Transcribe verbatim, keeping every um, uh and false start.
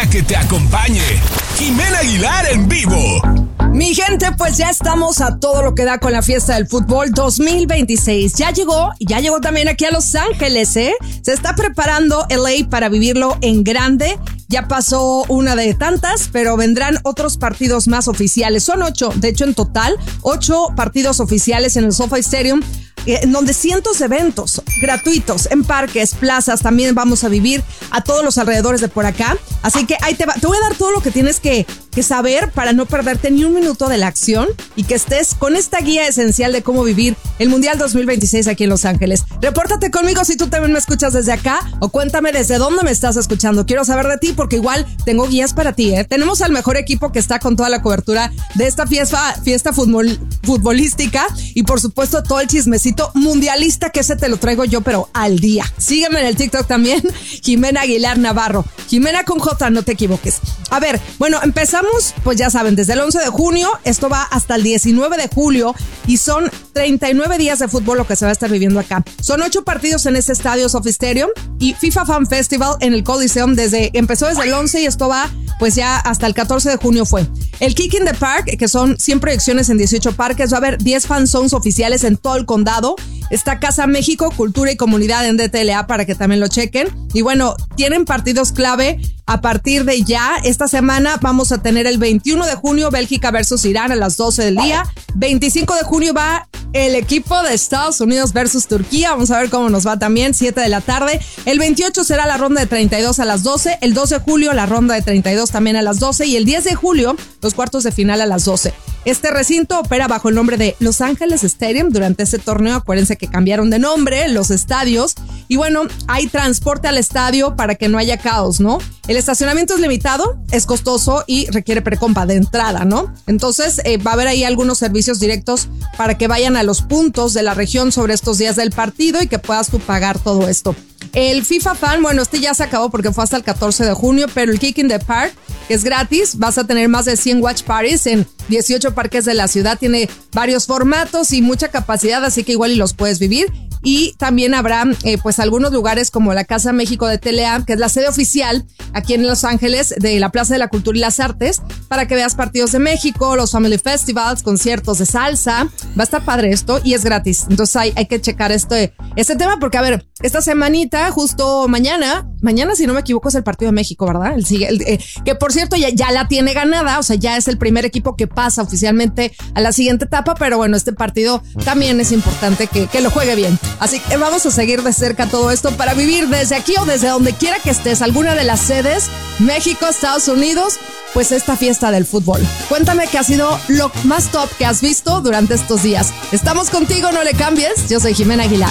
para que te acompañe. Jimena Aguilar en vivo. Mi gente, pues ya estamos a todo lo que da con la fiesta del fútbol dos mil veintiséis. Ya llegó, y ya llegó también aquí a Los Ángeles, ¿eh? Se está preparando L A para vivirlo en grande. Ya pasó una de tantas, pero vendrán otros partidos más oficiales. Son ocho, de hecho en total, ocho partidos oficiales en el SoFi Stadium, en donde cientos de eventos gratuitos en parques, plazas, también vamos a vivir a todos los alrededores de por acá. Así que ahí te va, te voy a dar todo lo que tienes que, que saber para no perderte ni un minuto de la acción y que estés con esta guía esencial de cómo vivir el Mundial dos mil veintiséis aquí en Los Ángeles. Repórtate conmigo si tú también me escuchas desde acá o cuéntame desde dónde me estás escuchando. Quiero saber de ti porque igual tengo guías para ti, ¿eh? Tenemos al mejor equipo que está con toda la cobertura de esta fiesta, fiesta futbol, futbolística y por supuesto todo el chismecito mundialista que ese te lo traigo yo, pero al día. Sígueme en el TikTok también, Jimena Aguilar Navarro. Jimena con J, no te equivoques. A ver, bueno, empezamos, pues ya saben, desde el once de junio, esto va hasta el diecinueve de julio y son treinta y nueve días de fútbol lo que se va a estar viviendo acá. Son ocho partidos en ese estadio SoFi Stadium y FIFA Fan Festival en el Coliseum desde, empezó desde el once y esto va pues ya hasta el catorce de junio fue. El Kick in the Park, que son cien proyecciones en dieciocho parques, va a haber diez fan zones oficiales en todo el condado. Está Casa México, Cultura y Comunidad en D T L A para que también lo chequen. Y bueno, tienen partidos clave a partir de ya. Esta semana vamos a tener el veintiuno de junio Bélgica versus Irán a las doce del día. veinticinco de junio va el equipo de Estados Unidos versus Turquía. Vamos a ver cómo nos va también, siete de la tarde. El veintiocho será la ronda de treinta y dos a las doce. El dos de julio la ronda de treinta y dos también a las doce. Y el diez de julio los cuartos de final a las doce. Este recinto opera bajo el nombre de Los Ángeles Stadium. Durante este torneo, acuérdense que cambiaron de nombre los estadios. Y bueno, hay transporte al estadio para que no haya caos, ¿no? El estacionamiento es limitado, es costoso y requiere precompra de entrada, ¿no? Entonces, eh, va a haber ahí algunos servicios directos para que vayan a los puntos de la región sobre estos días del partido y que puedas tú pagar todo esto. El FIFA Fan, bueno, este ya se acabó porque fue hasta el catorce de junio, pero el Kick in the Park, que es gratis, vas a tener más de cien watch parties en dieciocho parques de la ciudad, tiene varios formatos y mucha capacidad, así que igual y los puedes vivir. Y también habrá eh, pues algunos lugares como la Casa México de T L A, que es la sede oficial aquí en Los Ángeles de la Plaza de la Cultura y las Artes, para que veas partidos de México, los Family Festivals, conciertos de salsa. Va a estar padre esto y es gratis. Entonces hay, hay que checar este, este tema porque, a ver, esta semanita, justo mañana, mañana si no me equivoco es el partido de México, ¿verdad? El, el, eh, que por cierto ya, ya la tiene ganada, o sea, ya es el primer equipo que pasa oficialmente a la siguiente etapa, pero bueno, este partido también es importante que, que lo juegue bien. Así que vamos a seguir de cerca todo esto para vivir desde aquí o desde donde quiera que estés, alguna de las sedes, México, Estados Unidos, pues esta fiesta del fútbol. Cuéntame qué ha sido lo más top que has visto durante estos días. Estamos contigo, no le cambies. Yo soy Jimena Aguilar.